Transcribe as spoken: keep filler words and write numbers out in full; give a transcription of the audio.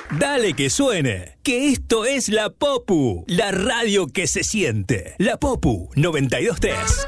Dale que suene, que esto es La Popu, la radio que se siente. La Popu noventa y dos punto tres.